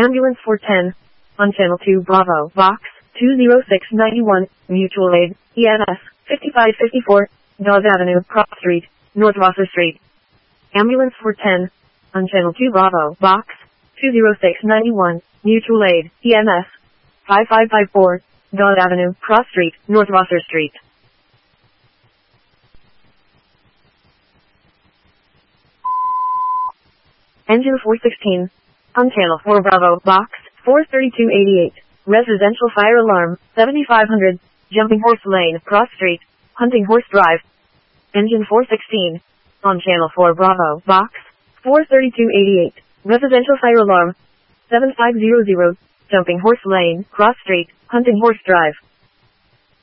Ambulance 410. On Channel 2 Bravo, Box 20691, Mutual Aid, EMS 5554, Dawes Avenue, Cross Street, North Rosser Street. Ambulance 410. On Channel 2 Bravo, Box 20691, Mutual Aid, EMS 5554, Dawes Avenue, Cross Street, North Rosser Street. Engine 416. On Channel 4 Bravo, Box 43288, Residential Fire Alarm 7500, Jumping Horse Lane, Cross Street, Hunting Horse Drive. Engine 416. On Channel 4 Bravo, Box 43288, Residential Fire Alarm 7500, Jumping Horse Lane, Cross Street, Hunting Horse Drive.